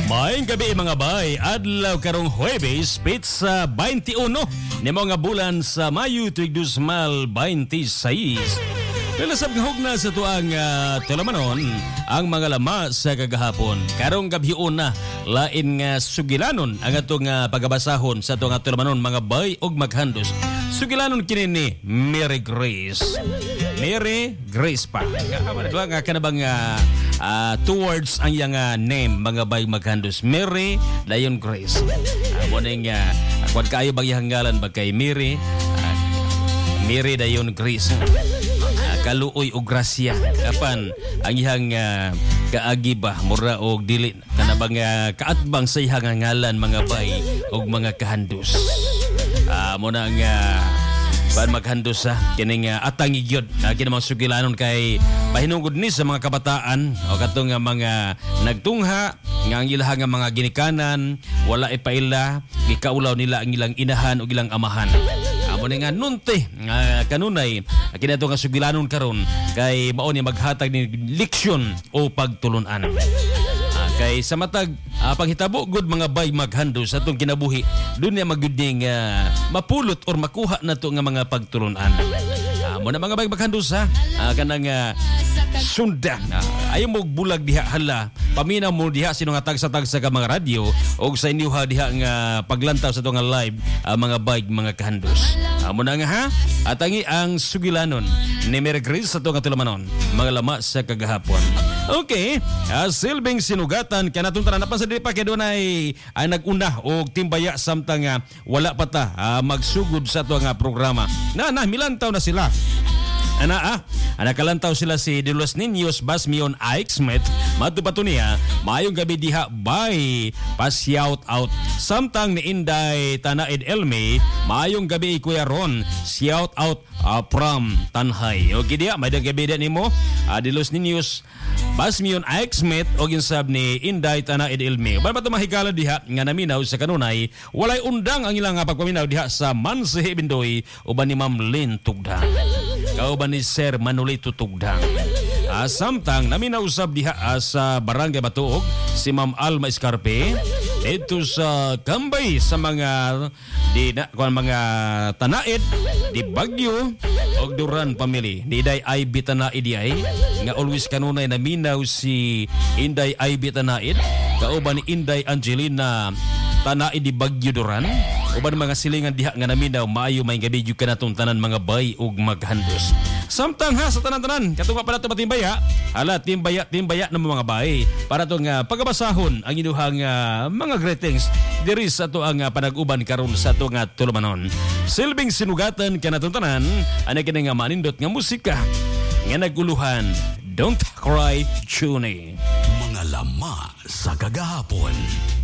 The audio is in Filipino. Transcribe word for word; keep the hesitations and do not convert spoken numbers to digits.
Maayong gabi mga bay, adlaw karong Huwebes, pizza twenty-one ni mga bulan sa Mayo tuig twenty twenty-six. Nalasab nga hugna sa tuang uh, tulamanon ang mga lama sa kagahapon. Karong gabhion na lain nga sugilanon ang atong uh, pagabasahon sa tuang tulamanon mga bay og maghandos. Sugilanon kini ni Mary Grace. Mary Grace pa. Nga nga kanabang uh, uh, towards ang iyang uh, name mga bay maghandos. Mary dayon Grace. Uh, mo ning uh, kwan kaayo bang ihanggalan ba kay Mary? Uh, Mary dayon Grace. Kaluoy o grasya kapan ang ihang uh, kaagi ba mura og dili kanabang uh, kaatbang sa ihang ngalan mga bay og mga kahandos. Ah uh, mo na nga ban maghandos sa kining uh, atangi gyud uh, kini mga sugilanon kay pahinungod ni sa mga kabataan o katong nga mga nagtungha nga ang ilang nga mga ginikanan wala ipaila gikaulaw nila ang ilang inahan o ilang amahan. Amo ni nga nunte nga kanunay kinato nga sugilanon karon kay mao ni maghatag ni leksyon o pagtulunan. Uh, kay sa matag uh, paghitabo gud mga bay maghandos sa atong kinabuhi dun niya magyuding uh, mapulot or makuha nato nga mga pagtulunan. Amo uh, na mga bay maghandos ha uh, kanang uh, sunda uh, ayo mo bulag diha hala paminaw mo diha sino nga tagsa-tagsa ka mga radyo o sa inyo ha diha nga paglantaw sa itong live uh, mga bike mga kahandos. Amo uh, na nga ha at angi ang sugilanon ni Mary Grace sa itong tulamanon mga lama sa kagahapon. Okay, uh, silbing sinugatan kaya natong tanan napan sa dili pa kay doon ay, ay nag-una o timbaya samtang uh, wala pa ta uh, magsugod sa itong uh, programa. Na na milantaw na sila. Ana ah, nakalantaw sila si De Los Niños Basmion Aixmet. Matupato niya, mayong gabi diha by pa-shout out. Samtang ni Inday Tanaid Elme, mayong gabi Kuya Ron, shout out uh, from Tanhay. Okay diya, may gabi din nimo, uh, De Los Niños Basmion Aixmet o ginsab ni Inday Tanaid Elme. Ba ba mahigala diha nga naminaw sa kanunay, walay undang ang ilang pagpaminaw diha sa Mansi Bindoy uban ni Ma'am Lynn Tugda. Kauban ni Sir Manolito Tugdang. Uh, samtang naminaw usab diha uh, sa Barangay Batuog si Ma'am Alma Escarpe ito sa kambay sa mga di na, mga Tanaid di Bagyo og Duran family di Inday Ivy Tanaid ay nga always kanunay naminaw si Inday Ivy Tanaid kauban ni Inday Angelina Tanaid di Bagyo Duran uban mga silingan diha nga naminaw maayo may gabi jud kanatong tanan mga bay ug maghandos. Samtang ha sa tanan-tanan katong pa nato matimbaya hala timbaya timbaya ng mga bay para to nga pagabasahon ang iduhang uh, mga greetings diri sa to ang uh, panag-uban karon sa to nga tulumanon. Silbing sinugatan kanatong tanan ana kini nga manindot nga musika nga naguluhan Don't Cry Tune. Mga lama sa kagahapon.